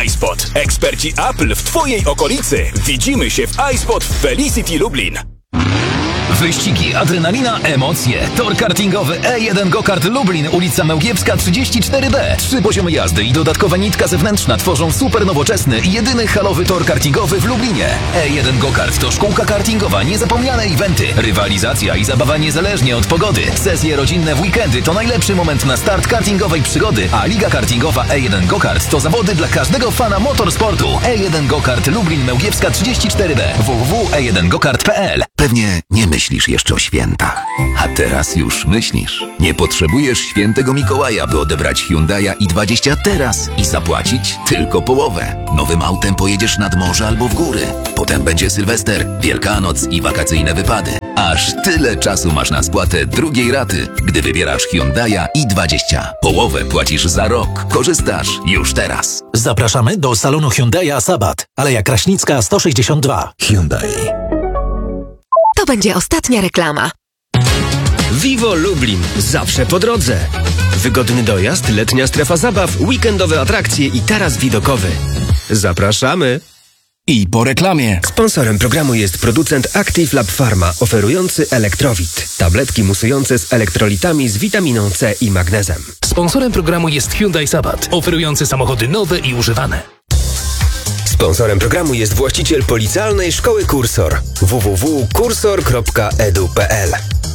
iSpot. Eksperci Apple w Twojej okolicy. Widzimy się w iSpot w Felicity Lublin. Wyścigi, adrenalina, emocje. Tor kartingowy E1 Go-Kart Lublin, ulica Mełgiewska 34B. 3 poziomy jazdy i dodatkowa nitka zewnętrzna tworzą super nowoczesny i jedyny halowy tor kartingowy w Lublinie. E1 Go-Kart to szkółka kartingowa, niezapomniane eventy, rywalizacja i zabawa niezależnie od pogody. Sesje rodzinne w weekendy to najlepszy moment na start kartingowej przygody, a Liga Kartingowa E1 Go-Kart to zawody dla każdego fana motorsportu. E1 Go-Kart Lublin Mełgiewska 34B. www.e1gokart.pl. Pewnie nie myślisz jeszcze o świętach. A teraz już myślisz. Nie potrzebujesz świętego Mikołaja, by odebrać Hyundai'a i20 teraz i zapłacić tylko połowę. Nowym autem pojedziesz nad morze albo w góry. Potem będzie Sylwester, Wielkanoc i wakacyjne wypady. Aż tyle czasu masz na spłatę drugiej raty, gdy wybierasz Hyundai'a i20. Połowę płacisz za rok. Korzystasz już teraz. Zapraszamy do salonu Hyundai'a Sabat, Aleja Kraśnicka 162. Hyundai. To będzie ostatnia reklama. Vivo Lublin. Zawsze po drodze. Wygodny dojazd, letnia strefa zabaw, weekendowe atrakcje i taras widokowy. Zapraszamy. I po reklamie. Sponsorem programu jest producent Active Lab Pharma, oferujący Elektrowit. Tabletki musujące z elektrolitami z witaminą C i magnezem. Sponsorem programu jest Hyundai Sabat, oferujący samochody nowe i używane. Sponsorem programu jest właściciel Policealnej Szkoły Kursor. www.kursor.edu.pl.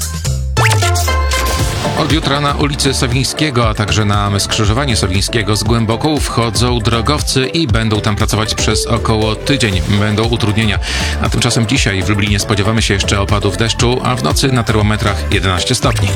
Od jutra na ulicy Sowińskiego, a także na skrzyżowanie Sowińskiego z Głęboką wchodzą drogowcy i będą tam pracować przez około tydzień. Będą utrudnienia. A tymczasem dzisiaj w Lublinie spodziewamy się jeszcze opadów deszczu, a w nocy na termometrach 11 stopni.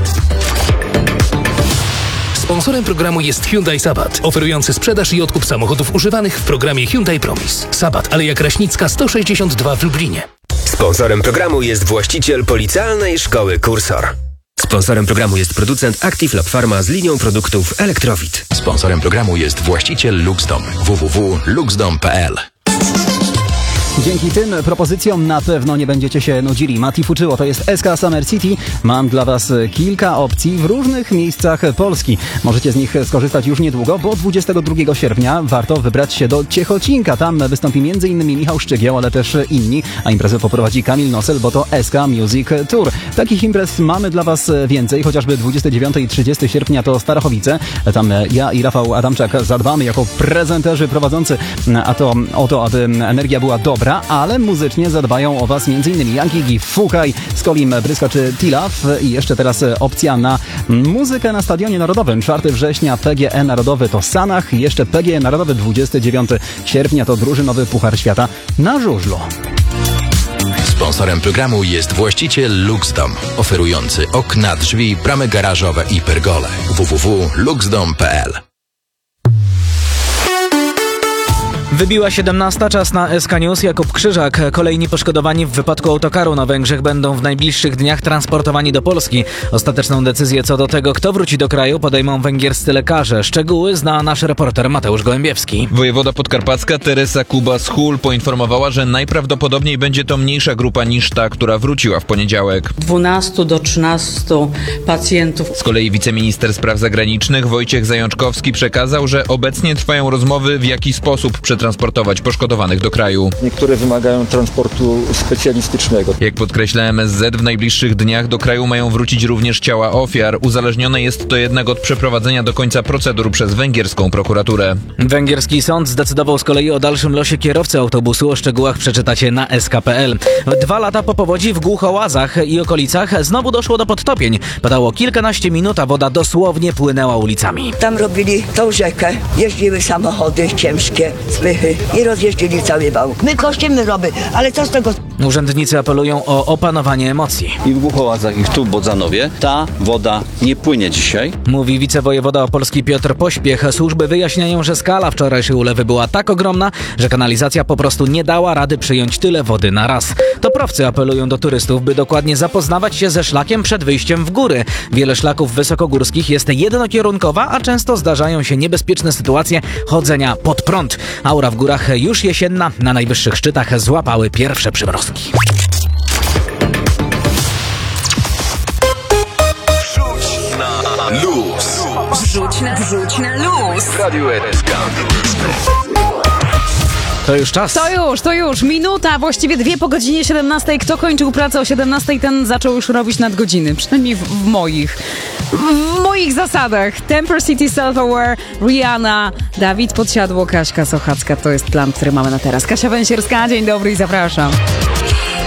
Sponsorem programu jest Hyundai Sabat, oferujący sprzedaż i odkup samochodów używanych w programie Hyundai Promise. Sabat, Aleja Kraśnicka 162 w Lublinie. Sponsorem programu jest właściciel Policealnej Szkoły Kursor. Sponsorem programu jest producent Active Lab Pharma z linią produktów Elektrowit. Sponsorem programu jest właściciel Luxdom. www.luxdom.pl. Dzięki tym propozycjom na pewno nie będziecie się nudzili. Mati Fuczyło, to jest SK Summer City. Mam dla Was kilka opcji w różnych miejscach Polski. Możecie z nich skorzystać już niedługo, bo 22 sierpnia warto wybrać się do Ciechocinka. Tam wystąpi m.in. Michał Szczygieł, ale też inni, a imprezę poprowadzi Kamil Nosel, bo to SK Music Tour. Takich imprez mamy dla Was więcej, chociażby 29 i 30 sierpnia to Starachowice. Tam ja i Rafał Adamczak zadbamy jako prezenterzy prowadzący o to, aby energia była dobra, ale muzycznie zadbają o Was m.in. Yankee Gif, Fukaj, Skolim, Bryska czy Tilaf. I jeszcze teraz opcja na muzykę na Stadionie Narodowym. 4 września PGE Narodowy to Sanach, jeszcze PGE Narodowy 29 sierpnia to drużynowy Puchar Świata na żużlu. Sponsorem programu jest właściciel Luxdom, oferujący okna, drzwi, bramy garażowe i pergole. www.luxdom.pl. Wybiła 17, czas na SK News. Jakub Krzyżak. Kolejni poszkodowani w wypadku autokaru na Węgrzech będą w najbliższych dniach transportowani do Polski. Ostateczną decyzję co do tego, kto wróci do kraju, podejmą węgierscy lekarze. Szczegóły zna nasz reporter Mateusz Gołębiewski. Wojewoda podkarpacka Teresa Kuba-Schul poinformowała, że najprawdopodobniej będzie to mniejsza grupa niż ta, która wróciła w poniedziałek. 12 do 13 pacjentów. Z kolei wiceminister spraw zagranicznych Wojciech Zajączkowski przekazał, że obecnie trwają rozmowy, w jaki sposób przetransportować poszkodowanych do kraju. Niektóre wymagają transportu specjalistycznego. Jak podkreśla MSZ, w najbliższych dniach do kraju mają wrócić również ciała ofiar. Uzależnione jest to jednak od przeprowadzenia do końca procedur przez węgierską prokuraturę. Węgierski sąd zdecydował z kolei o dalszym losie kierowcy autobusu. O szczegółach przeczytacie na sk.pl. 2 lata po powodzi w Głuchołazach i okolicach znowu doszło do podtopień. Padało kilkanaście minut, a woda dosłownie płynęła ulicami. Tam robili tą rzekę, jeździły samochody ciężkie, spychy i rozjeździli cały wał. My kościmy roby, ale co z tego? Urzędnicy apelują o opanowanie emocji. I w Głuchołazach, i tu w Bodzanowie ta woda nie płynie dzisiaj. Mówi wicewojewoda opolski Piotr Pośpiech. Służby wyjaśniają, że skala wczorajszej ulewy była tak ogromna, że kanalizacja po prostu nie dała rady przyjąć tyle wody na raz. Toprowcy apelują do turystów, by dokładnie zapoznawać się ze szlakiem przed wyjściem w góry. Wiele szlaków wysokogórskich jest jednokierunkowa, a często zdarzają się niebezpieczne sytuacje chodzenia pod prąd. Aura w górach już jesienna, na najwyższych szczytach złapały pierwsze przymrozki. Wrzuć na luz. Wrzuć na luz. Radio SK. To już czas. To już. Minuta, właściwie 2 po godzinie 17. Kto kończył pracę o 17, ten zaczął już robić nadgodziny. Przynajmniej w moich zasadach. Temper City Self-Aware, Rihanna, Dawid Podsiadło, Kaśka Sochacka. To jest plan, który mamy na teraz. Kasia Węsierska, dzień dobry i zapraszam.